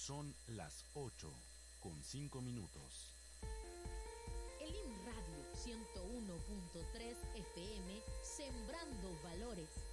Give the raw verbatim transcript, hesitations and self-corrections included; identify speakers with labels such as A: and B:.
A: Son las ocho con cinco minutos.
B: Elim Radio ciento uno punto tres F M, sembrando valores.